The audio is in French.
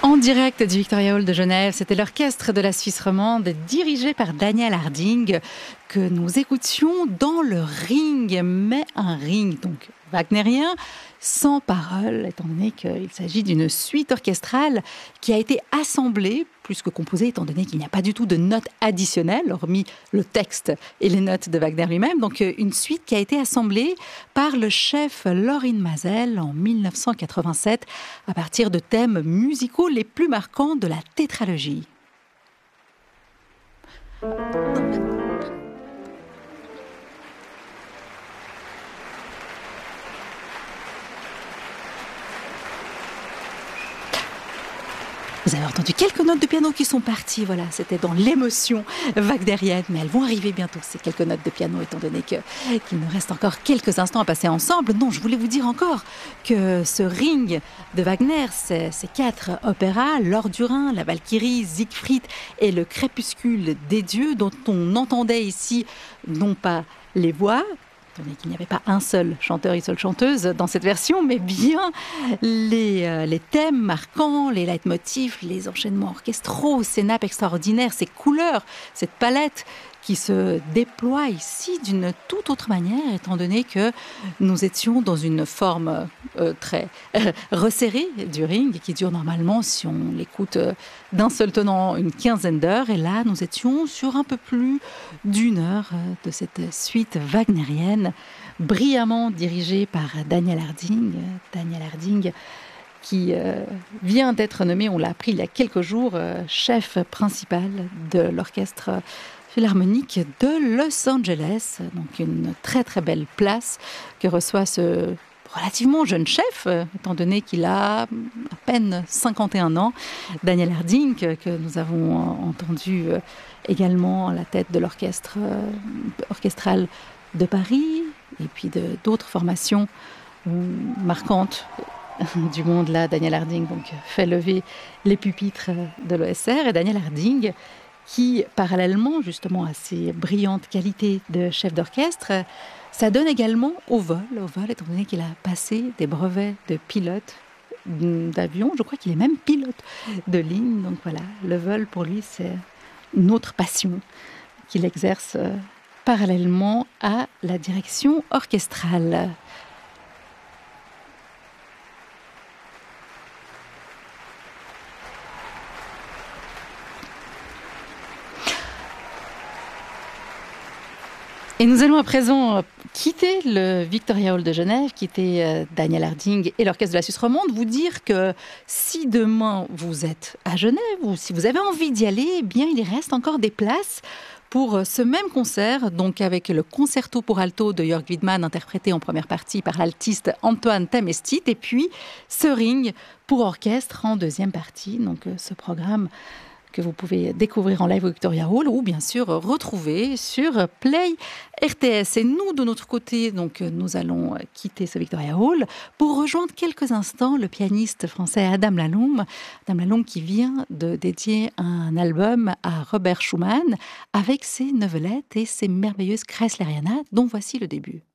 En direct du Victoria Hall de Genève, c'était l'orchestre de la Suisse romande dirigé par Daniel Harding que nous écoutions dans le ring, mais un ring donc wagnérien sans paroles, étant donné qu'il s'agit d'une suite orchestrale qui a été assemblée, plus que composée, étant donné qu'il n'y a pas du tout de notes additionnelles, hormis le texte et les notes de Wagner lui-même. Donc une suite qui a été assemblée par le chef Lorin Maazel en 1987, à partir de thèmes musicaux les plus marquants de la tétralogie. Vous avez entendu quelques notes de piano qui sont parties, voilà, c'était dans l'émotion wagnérienne, mais elles vont arriver bientôt, ces quelques notes de piano, étant donné qu'il nous reste encore quelques instants à passer ensemble. Non, je voulais vous dire encore que ce ring de Wagner, ces 4 opéras, L'Or du Rhin, La Valkyrie, Siegfried et Le Crépuscule des Dieux, dont on entendait ici non pas les voix, qu'il n'y avait pas un seul chanteur et une seule chanteuse dans cette version, mais bien les thèmes marquants, les leitmotifs, les enchaînements orchestraux, ces nappes extraordinaires, ces couleurs, cette palette qui se déploie ici d'une toute autre manière, étant donné que nous étions dans une forme très resserrée du ring, qui dure normalement, si on l'écoute d'un seul tenant, une quinzaine d'heures. Et là, nous étions sur un peu plus d'1 heure de cette suite wagnérienne, brillamment dirigée par Daniel Harding. Daniel Harding qui vient d'être nommé, on l'a appris il y a quelques jours, chef principal de l'orchestre philharmonique de Los Angeles. Donc une très très belle place que reçoit ce relativement jeune chef, étant donné qu'il a à peine 51 ans. Daniel Harding, que nous avons entendu également à la tête de l'orchestre orchestral de Paris, et puis d'autres formations marquantes du monde. Là, Daniel Harding donc, fait lever les pupitres de l'OSR, et Daniel Harding qui, parallèlement justement à ses brillantes qualités de chef d'orchestre, ça donne également au vol, étant donné qu'il a passé des brevets de pilote d'avion. Je crois qu'il est même pilote de ligne. Donc voilà, le vol pour lui, c'est une autre passion qu'il exerce parallèlement à la direction orchestrale. Et nous allons à présent quitter le Victoria Hall de Genève, quitter Daniel Harding et l'orchestre de la Suisse romande, vous dire que si demain vous êtes à Genève ou si vous avez envie d'y aller, eh bien il reste encore des places pour ce même concert, donc avec le concerto pour alto de Jörg Widmann, interprété en première partie par l'altiste Antoine Tamestit, et puis ce ring pour orchestre en deuxième partie. Donc ce programme que vous pouvez découvrir en live au Victoria Hall ou bien sûr retrouver sur Play RTS. Et nous, de notre côté, donc, nous allons quitter ce Victoria Hall pour rejoindre quelques instants le pianiste français Adam Laloum. Adam Laloum qui vient de dédier un album à Robert Schumann avec ses novelettes et ses merveilleuses Kreisleriana dont voici le début.